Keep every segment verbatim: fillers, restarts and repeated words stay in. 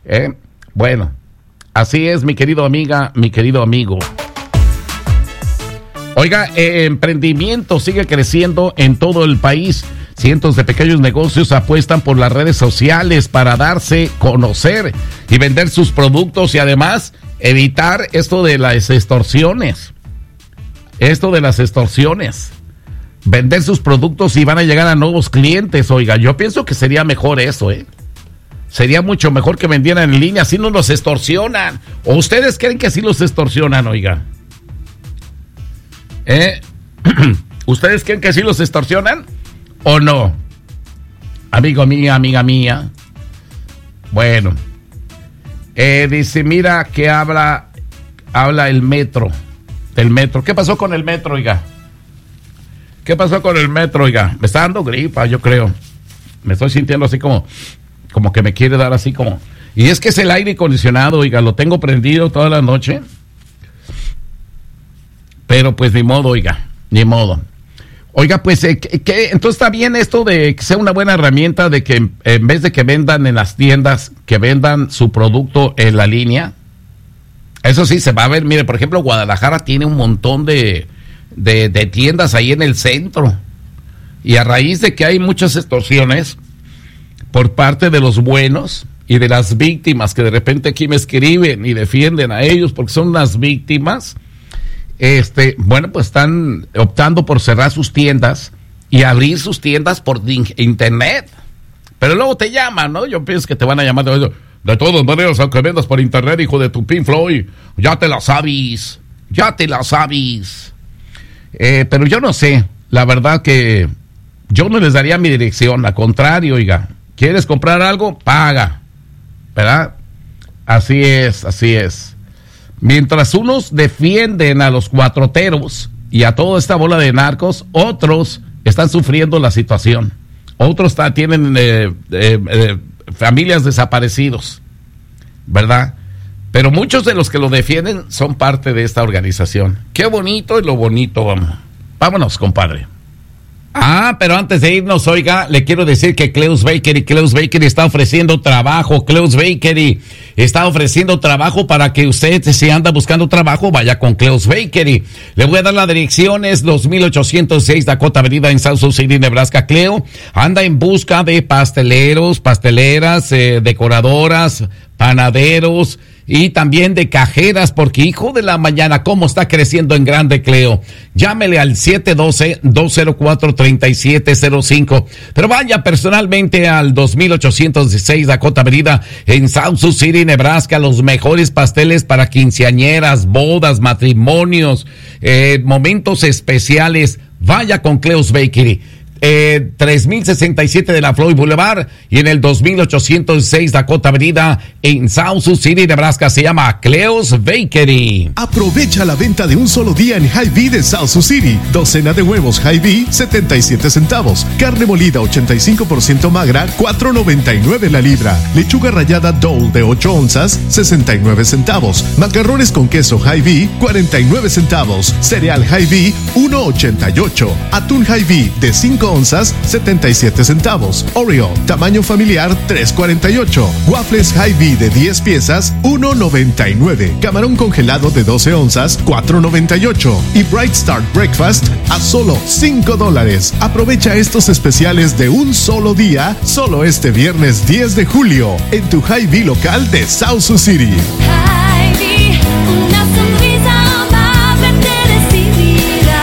¿Eh? Bueno, así es, mi querido amiga, mi querido amigo. Oiga, eh, emprendimiento sigue creciendo en todo el país. Cientos de pequeños negocios apuestan por las redes sociales para darse a conocer y vender sus productos y además evitar esto de las extorsiones. Esto de las extorsiones. Vender sus productos y van a llegar a nuevos clientes. Oiga, yo pienso que sería mejor eso, ¿eh? Sería mucho mejor que vendieran en línea, así no los extorsionan. ¿O ustedes creen que así los extorsionan, oiga? ¿Eh? ¿Ustedes creen que así los extorsionan? ¿O no? Amigo mío, amiga mía. Bueno. Eh, dice, mira que habla, habla el metro. Del metro. ¿Qué pasó con el metro, oiga? ¿Qué pasó con el metro, oiga? Me está dando gripa, yo creo. Me estoy sintiendo así como, como que me quiere dar así como... Y es que es el aire acondicionado, oiga, lo tengo prendido toda la noche. Pero pues ni modo, oiga, ni modo. Oiga, pues, eh, ¿qué? Entonces está bien esto de que sea una buena herramienta de que en vez de que vendan en las tiendas, que vendan su producto en la línea. Eso sí, se va a ver, mire, por ejemplo, Guadalajara tiene un montón de, de, de tiendas ahí en el centro. Y a raíz de que hay muchas extorsiones por parte de los buenos y de las víctimas que de repente aquí me escriben y defienden a ellos porque son unas víctimas... Este, bueno, pues están optando por cerrar sus tiendas y abrir sus tiendas por internet. Pero luego te llaman, ¿no? Yo pienso que te van a llamar de, de todas maneras, aunque vendas por internet, hijo de tu Pink Floyd, ya te la sabes, ya te la sabes. Eh, pero yo no sé, la verdad que yo no les daría mi dirección, al contrario, oiga, ¿quieres comprar algo? Paga, ¿verdad? Así es, así es. Mientras unos defienden a los cuatroteros y a toda esta bola de narcos, otros están sufriendo la situación. Otros ta, tienen eh, eh, eh, familias desaparecidos, ¿verdad? Pero muchos de los que lo defienden son parte de esta organización. Qué bonito y lo bonito, vamos. Vámonos, compadre. Ah, pero antes de irnos, oiga, le quiero decir que Cleus Bakery, Cleus Bakery está ofreciendo trabajo, Cleus Bakery está ofreciendo trabajo para que usted, si anda buscando trabajo, vaya con Cleus Bakery. Le voy a dar la dirección, es dos mil ochocientos seis Dakota Avenida en South Sioux City, Nebraska. Cleo anda en busca de pasteleros, pasteleras, eh, decoradoras, panaderos y también de cajeras, porque hijo de la mañana, cómo está creciendo en grande Cleo. Llámele al siete uno dos, dos cero cuatro, tres siete cero cinco, pero vaya personalmente al dos mil ochocientos seis Dakota Avenida en South Sioux City, Nebraska. Los mejores pasteles para quinceañeras, bodas, matrimonios, eh, momentos especiales. Vaya con Cleus Bakery. Eh, tres mil sesenta y siete de la Floyd Boulevard y en el dos mil ochocientos seis Dakota Avenida en South Sioux City, Nebraska. Se llama Cleus Bakery. Aprovecha la venta de un solo día en Hy-Vee de South Sioux City. Docena de huevos Hy-Vee, setenta y siete centavos. Carne molida ochenta y cinco por ciento magra, cuatro noventa y nueve la libra. Lechuga rallada Dole de ocho onzas, sesenta y nueve centavos. Macarrones con queso Hy-Vee, cuarenta y nueve centavos. Cereal Hy-Vee, uno ochenta y ocho. Atún Hy-Vee de cinco onzas, setenta y siete centavos. Oreo, tamaño familiar, tres cuarenta y ocho. Waffles Hy-Vee de diez piezas, uno noventa y nueve. Camarón congelado de doce onzas, cuatro noventa y ocho. Y Bright Start Breakfast a solo cinco dólares. Aprovecha estos especiales de un solo día, solo este viernes diez de julio, en tu Hy-Vee local de South Sioux City. Hy-Vee, una sonrisa amable te recibirá.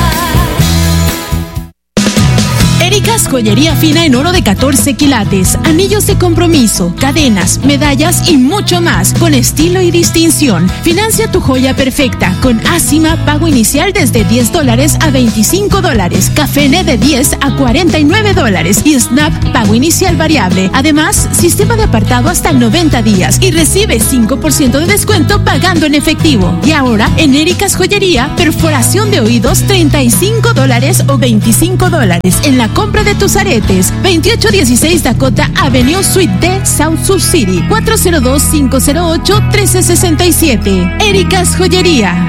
Erika's Joyería Fina en oro de catorce quilates, anillos de compromiso, cadenas, medallas y mucho más, con estilo y distinción. Financia tu joya perfecta con Asima, pago inicial desde diez dólares a veinticinco dólares, Cafene de diez a cuarenta y nueve dólares y Snap, pago inicial variable. Además, sistema de apartado hasta noventa días y recibe cinco por ciento de descuento pagando en efectivo. Y ahora, en Erika's Joyería, perforación de oídos treinta y cinco dólares o veinticinco dólares en la compra de tus aretes. veintiocho dieciséis Dakota Avenue Suite D, South Sioux City, cuatro cero dos, cinco cero ocho, uno tres seis siete. Erika's Joyería.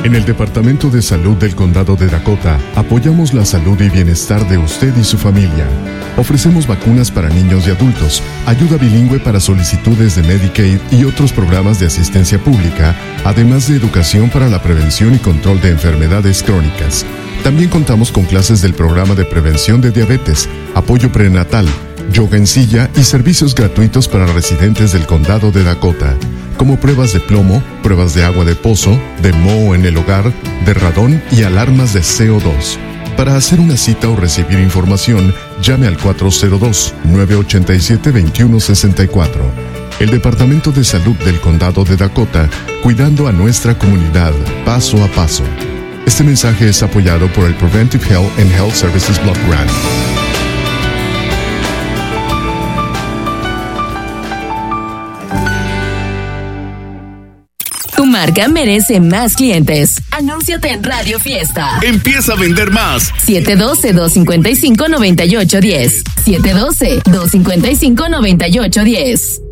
En el Departamento de Salud del Condado de Dakota, apoyamos la salud y bienestar de usted y su familia. Ofrecemos vacunas para niños y adultos, ayuda bilingüe para solicitudes de Medicaid y otros programas de asistencia pública, además de educación para la prevención y control de enfermedades crónicas. También contamos con clases del programa de prevención de diabetes, apoyo prenatal, yoga en silla y servicios gratuitos para residentes del Condado de Dakota, como pruebas de plomo, pruebas de agua de pozo, de moho en el hogar, de radón y alarmas de C O dos. Para hacer una cita o recibir información, llame al cuatro cero dos, nueve ocho siete, dos uno seis cuatro. El Departamento de Salud del Condado de Dakota, cuidando a nuestra comunidad paso a paso. Este mensaje es apoyado por el Preventive Health and Health Services Block Grant. Tu marca merece más clientes. Anúnciate en Radio Fiesta. Empieza a vender más. siete uno dos, dos cinco cinco, nueve ocho uno cero. siete uno dos, dos cinco cinco, nueve ocho uno cero.